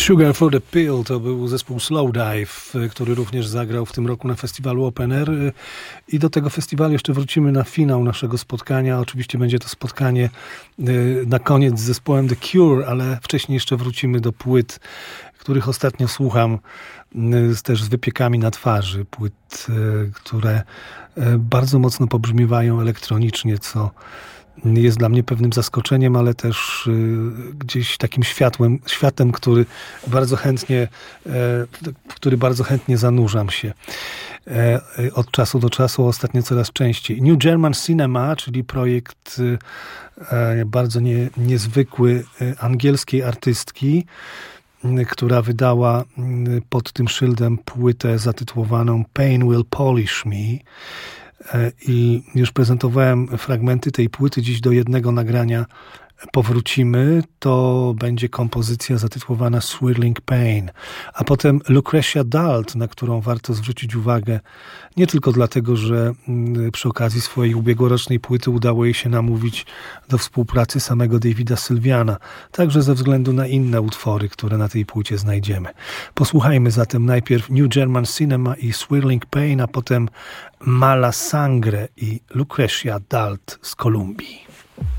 Sugar for the Pill to był zespół Slowdive, który również zagrał w tym roku na festiwalu Open Air i do tego festiwalu jeszcze wrócimy na finał naszego spotkania. Oczywiście będzie to spotkanie na koniec z zespołem The Cure, ale wcześniej jeszcze wrócimy do płyt, których ostatnio słucham, też z wypiekami na twarzy. Płyt, które bardzo mocno pobrzmiewają elektronicznie, co jest dla mnie pewnym zaskoczeniem, ale też gdzieś takim światem, w który bardzo chętnie zanurzam się od czasu do czasu, ostatnio coraz częściej. New German Cinema, czyli projekt bardzo niezwykły angielskiej artystki, która wydała pod tym szyldem płytę zatytułowaną Pain Will Polish Me. I już prezentowałem fragmenty tej płyty. Dziś do jednego nagrania powrócimy. To będzie kompozycja zatytułowana Swirling Pain. A potem Lucretia Dalt, na którą warto zwrócić uwagę nie tylko dlatego, że przy okazji swojej ubiegłorocznej płyty udało jej się namówić do współpracy samego Davida Sylviana, także ze względu na inne utwory, które na tej płycie znajdziemy. Posłuchajmy zatem najpierw New German Cinema i Swirling Pain, a potem Mala Sangre i Lucretia Dalt z Kolumbii.